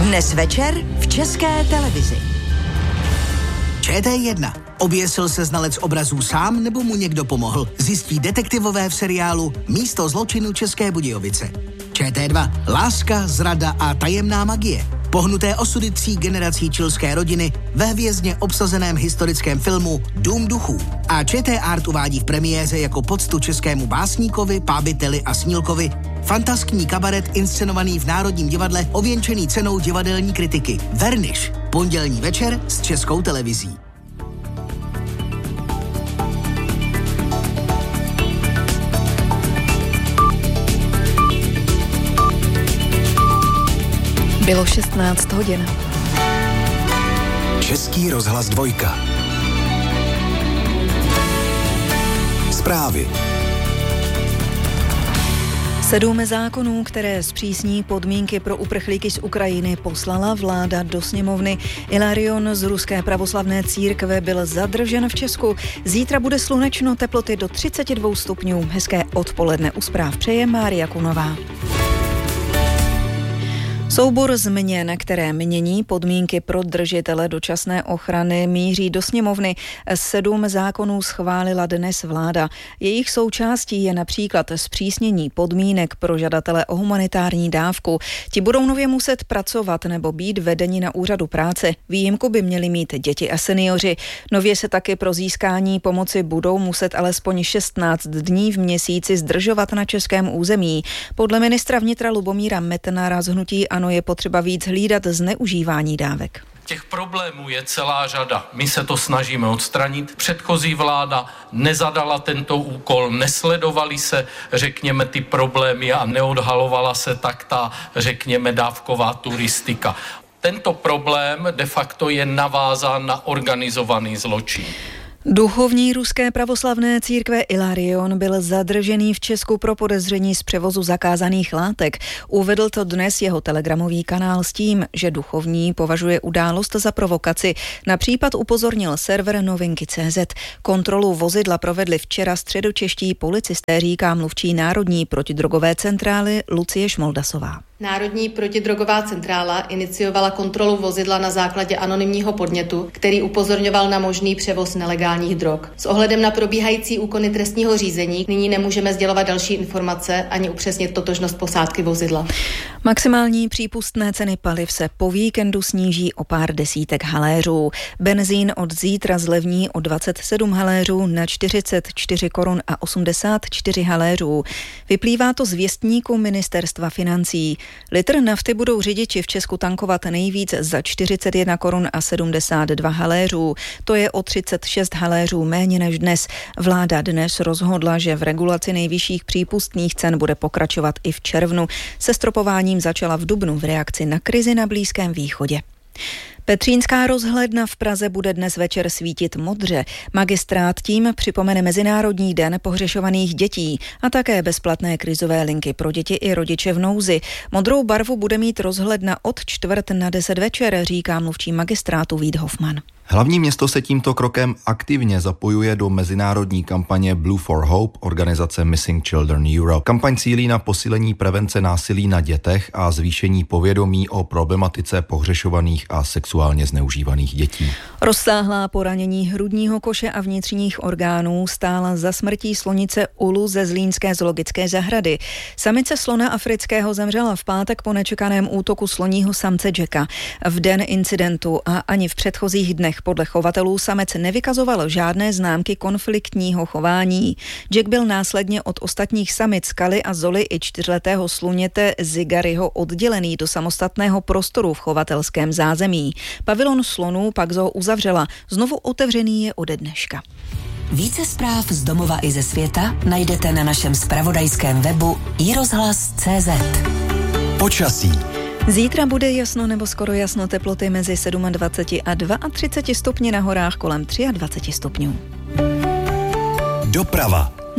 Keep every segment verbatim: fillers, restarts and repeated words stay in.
Dnes večer v České televizi. Č T jedna. Oběsil se znalec obrazů sám, nebo mu někdo pomohl? Zjistí detektivové v seriálu Místo zločinu České Budějovice. Č T dva. Láska, zrada a tajemná magie. Pohnuté osudy tří generací chilské rodiny ve hvězdně obsazeném historickém filmu Dům duchů. A Č T Art uvádí v premiéře jako poctu českému básníkovi, pábiteli a snílkovi fantaskní kabaret inscenovaný v Národním divadle, ověnčený cenou divadelní kritiky. Verniš. Pondělní večer s Českou televizí. Bylo šestnáct hodin. Český rozhlas dvojka. Zprávy. Sedm zákonů, které zpřísní podmínky pro uprchlíky z Ukrajiny, poslala vláda do sněmovny. Ilarion z Ruské pravoslavné církve byl zadržen v Česku. Zítra bude slunečno, teploty do třicet dva stupňů. Hezké odpoledne, u zpráv přeje Mária Kunová. Soubor změn, které mění podmínky pro držitele dočasné ochrany, míří do sněmovny. Sedm zákonů schválila dnes vláda. Jejich součástí je například zpřísnění podmínek pro žadatele o humanitární dávku. Ti budou nově muset pracovat nebo být vedeni na úřadu práce. Výjimku by měli mít děti a seniori. Nově se taky pro získání pomoci budou muset alespoň šestnáct dní v měsíci zdržovat na českém území. Podle ministra vnitra Lubomíra Metnara z hnutí Ano je potřeba víc hlídat zneužívání dávek. Těch problémů je celá řada. My se to snažíme odstranit. Předchozí vláda nezadala tento úkol, nesledovaly se, řekněme, ty problémy a neodhalovala se tak ta, řekněme, dávková turistika. Tento problém de facto je navázán na organizovaný zločin. Duchovní ruské pravoslavné církve Ilarion byl zadržený v Česku pro podezření z převozu zakázaných látek. Uvedl to dnes jeho telegramový kanál s tím, že duchovní považuje událost za provokaci. Na případ upozornil server novinky tečka cé zet. Kontrolu vozidla provedli včera středočeští policisté, říká mluvčí Národní protidrogové centrály Lucie Šmoldasová. Národní protidrogová centrála iniciovala kontrolu vozidla na základě anonymního podnětu, který upozorňoval na možný převoz nelegálních drog. S ohledem na probíhající úkony trestního řízení nyní nemůžeme sdělovat další informace ani upřesnit totožnost posádky vozidla. Maximální přípustné ceny paliv se po víkendu sníží o pár desítek haléřů. Benzín od zítra zlevní o dvacet sedm haléřů na čtyřicet čtyři korun a osmdesát čtyři haléřů. Vyplývá to z věstníku Ministerstva financí. Litr nafty budou řidiči v Česku tankovat nejvíc za čtyřicet jedna korun a sedmdesát dva haléřů. To je o třicet šest haléřů méně než dnes. Vláda dnes rozhodla, že v regulaci nejvyšších přípustných cen bude pokračovat i v červnu. Se stropováním začala v dubnu v reakci na krizi na Blízkém východě. Petřínská rozhledna v Praze bude dnes večer svítit modře. Magistrát tím připomene Mezinárodní den pohřešovaných dětí a také bezplatné krizové linky pro děti i rodiče v nouzi. Modrou barvu bude mít rozhledna od čtvrt na deset večer, říká mluvčí magistrátu Vít Hofman. Hlavní město se tímto krokem aktivně zapojuje do mezinárodní kampaně Blue for Hope organizace Missing Children Europe. Kampaň cílí na posílení prevence násilí na dětech a zvýšení povědomí o problematice pohřešovaných a sexuálně zneužívaných dětí. Rozsáhlá poranění hrudního koše a vnitřních orgánů stála za smrtí slonice Ulu ze zlínské zoologické zahrady. Samice slona afrického zemřela v pátek po nečekaném útoku sloního samce Jacka. V den incidentu a ani v předchozích dnech podle chovatelů samec nevykazoval žádné známky konfliktního chování. Jack byl následně od ostatních samic Kali a Zoli i čtyřletého sluněte Zigaryho oddělený do samostatného prostoru v chovatelském zázemí. Pavilon slonů pak zoo uzavřela. Znovu otevřený je ode dneška. Více zpráv z domova i ze světa najdete na našem zpravodajském webu i rozhlas tečka cé zet. Počasí. Zítra bude jasno nebo skoro jasno, teploty mezi dvacet sedm a třicet dva stupni, na horách kolem dvacet tři stupňů. Doprava.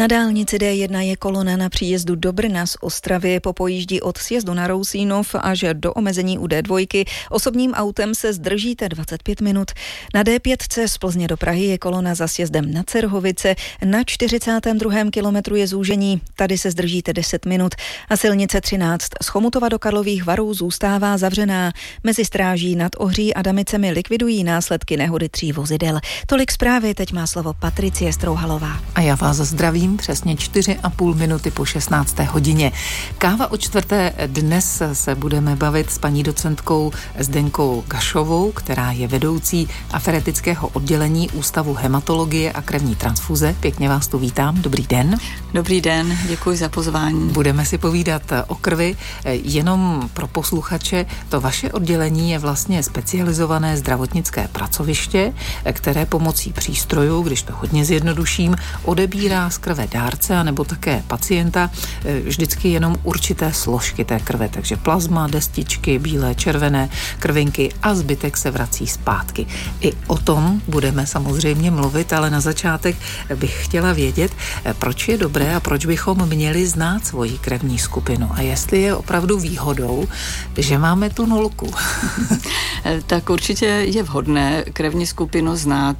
Na dálnici D jedna je kolona na příjezdu do Brna z Ostravy. Popojíždí od sjezdu na Rousínov až do omezení u D dva. Osobním autem se zdržíte dvacet pět minut. Na D pět z Plzně do Prahy je kolona za sjezdem na Cerhovice. Na čtyřicátém druhém kilometru je zúžení. Tady se zdržíte deset minut. A silnice třináct z Chomutova do Karlových Varů zůstává zavřená. Mezi Stráží nad Ohří a Damicemi likvidují následky nehody tří vozidel. Tolik zprávy, teď má slovo Patricie Strouhalová. A já vás zdravím, přesně čtyři a půl minuty po šestnácté hodině. Káva o čtvrté. Dnes se budeme bavit s paní docentkou Zdenkou Gašovou, která je vedoucí aferetického oddělení Ústavu hematologie a krevní transfuze. Pěkně vás tu vítám. Dobrý den. Dobrý den, děkuji za pozvání. Budeme si povídat o krvi. Jenom pro posluchače, to vaše oddělení je vlastně specializované zdravotnické pracoviště, které pomocí přístrojů, když to hodně zjednoduším, odebírá z krve dárce a nebo také pacienta vždycky jenom určité složky té krve, takže plazma, destičky, bílé, červené krvinky a zbytek se vrací zpátky. I o tom budeme samozřejmě mluvit, ale na začátek bych chtěla vědět, proč je dobré a proč bychom měli znát svoji krevní skupinu a jestli je opravdu výhodou, že máme tu nulku. Tak určitě je vhodné krevní skupinu znát.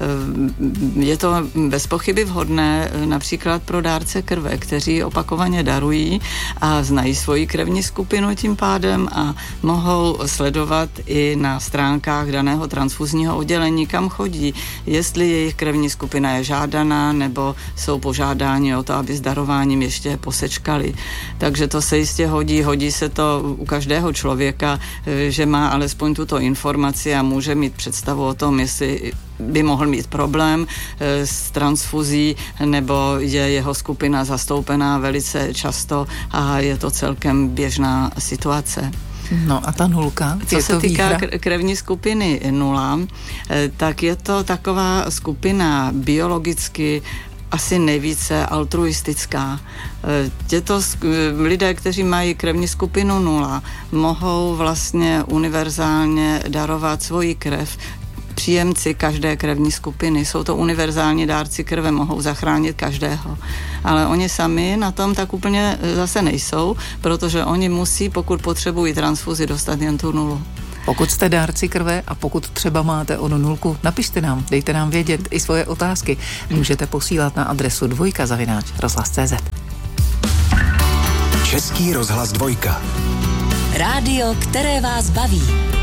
Je to bez pochyby vhodné například pro dárce krve, kteří opakovaně darují a znají svoji krevní skupinu tím pádem a mohou sledovat i na stránkách daného transfuzního oddělení, kam chodí, jestli jejich krevní skupina je žádaná nebo jsou požádáni o to, aby s darováním ještě posečkali. Takže to se jistě hodí, hodí se to u každého člověka, že má alespoň tuto informaci a může mít představu o tom, jestli by mohl mít problém s transfuzí, nebo je jeho skupina zastoupená velice často a je to celkem běžná situace. No a ta nulka? Co se týká výhra? krevní skupiny nula, tak je to taková skupina biologicky asi nejvíce altruistická. Těto lidé, kteří mají krevní skupinu nula, mohou vlastně univerzálně darovat svoji krev. Příjemci každé krevní skupiny jsou to univerzální dárci krve, mohou zachránit každého. Ale oni sami na tom tak úplně zase nejsou, protože oni musí, pokud potřebují transfuzi, dostat jen tu nulu. Pokud jste dárci krve a pokud třeba máte onu nulku, napište nám, dejte nám vědět i svoje otázky. Můžete posílat na adresu dvojka zavináč rozhlas tečka cé zet. Český rozhlas dvojka. Rádio, které vás baví.